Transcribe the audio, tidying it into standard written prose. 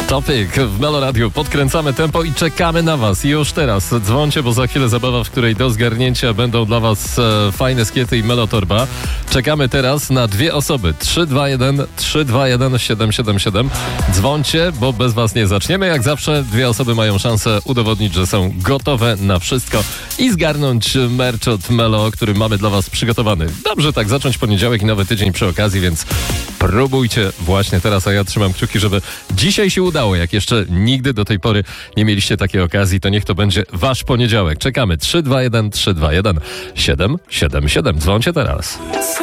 Topic w Melo Radio. Podkręcamy tempo i czekamy na Was. Już teraz dzwońcie, bo za chwilę zabawa, w której do zgarnięcia będą dla Was fajne skiety i Melo Torba. Czekamy teraz na dwie osoby. 321 777. Dzwońcie, bo bez Was nie zaczniemy. Jak zawsze dwie osoby mają szansę udowodnić, że są gotowe na wszystko i zgarnąć merch od Melo, który mamy dla Was przygotowany. Dobrze tak zacząć poniedziałek i nowy tydzień przy okazji, więc próbujcie właśnie teraz, a ja trzymam kciuki, żeby dzisiaj się udało. Jak jeszcze nigdy do tej pory nie mieliście takiej okazji, to niech to będzie Wasz poniedziałek. Czekamy. 321 321 777. Dzwońcie teraz.